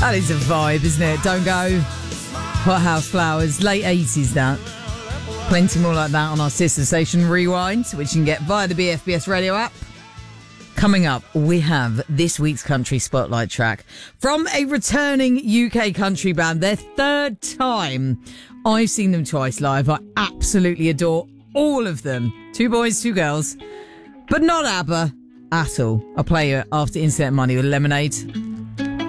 That is a vibe, isn't it? Don't Go. Hot House Flowers. Late 80s, that. Plenty more like that on our sister station Rewind, which you can get via the BFBS radio app. Coming up, we have this week's country spotlight track from a returning UK country band. Their third time. I've seen them twice live. I absolutely adore all of them. 2 boys, 2 girls. But not ABBA at all. I'll play you after Internet Money with Lemonade.